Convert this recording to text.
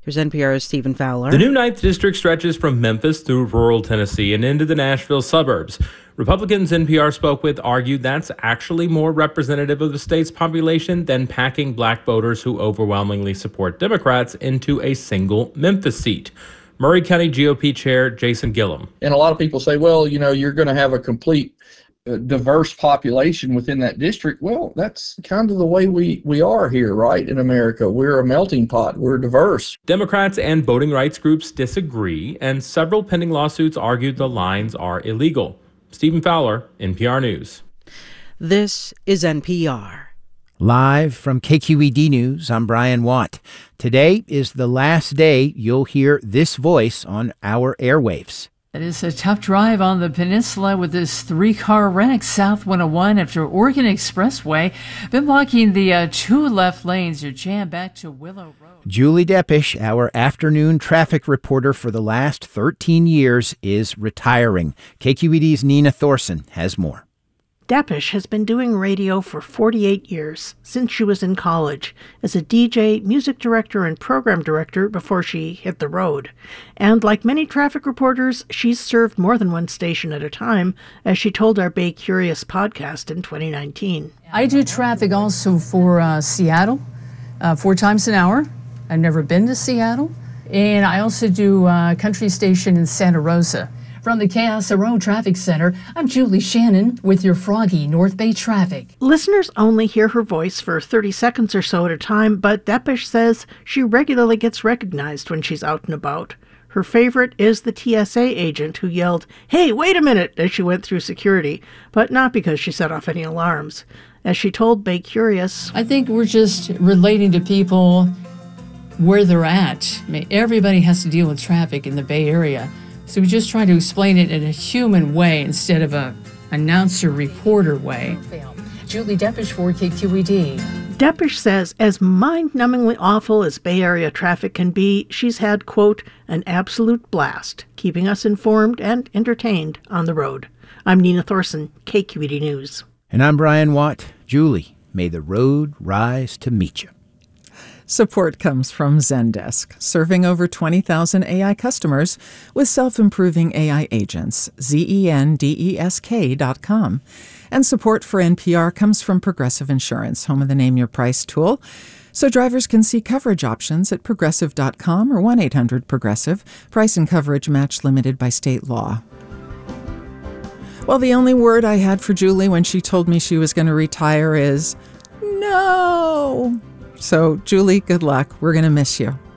Here's NPR's Stephen Fowler. The new 9th District stretches from Memphis through rural Tennessee and into the Nashville suburbs. Republicans NPR spoke with argued that's actually more representative of the state's population than packing black voters who overwhelmingly support Democrats into a single Memphis seat. Murray County GOP Chair Jason Gillum. And a lot of people say, well, you're going to have a complete diverse population within that district. Well, that's kind of the way we are here, right, in America. We're a melting pot. We're diverse. Democrats and voting rights groups disagree, and several pending lawsuits argued the lines are illegal. Stephen Fowler, NPR News. This is NPR. Live from KQED News, I'm Brian Watt. Today is the last day you'll hear this voice on our airwaves. It is a tough drive on the peninsula with this 3-car wreck south 101 after Oregon Expressway. Been blocking the 2 left lanes. You're jammed back to Willow Road. Julie Deppisch, our afternoon traffic reporter for the last 13 years, is retiring. KQED's Nina Thorson has more. Deppisch has been doing radio for 48 years, since she was in college, as a DJ, music director, and program director before she hit the road. And like many traffic reporters, she's served more than one station at a time, as she told our Bay Curious podcast in 2019. I do traffic also for Seattle, 4 times an hour. I've never been to Seattle. And I also do a country station in Santa Rosa. From the KSRO Traffic Center, I'm Julie Shannon with your Froggy North Bay traffic. Listeners only hear her voice for 30 seconds or so at a time, but Deppisch says she regularly gets recognized when she's out and about. Her favorite is the TSA agent who yelled, "Hey, wait a minute," as she went through security, but not because she set off any alarms. As she told Bay Curious, I think we're just relating to people where they're at. I mean, everybody has to deal with traffic in the Bay Area. So we just try to explain it in a human way instead of a announcer-reporter way. Julie Deppisch for KQED. Deppisch says as mind-numbingly awful as Bay Area traffic can be, she's had, quote, an absolute blast, keeping us informed and entertained on the road. I'm Nina Thorson, KQED News. And I'm Brian Watt. Julie, may the road rise to meet you. Support comes from Zendesk, serving over 20,000 AI customers with self-improving AI agents, Zendesk.com. And support for NPR comes from Progressive Insurance, home of the Name Your Price tool, so drivers can see coverage options at Progressive.com or 1-800-PROGRESSIVE. Price and coverage match limited by state law. Well, the only word I had for Julie when she told me she was going to retire is no. So, Julie, good luck. We're going to miss you.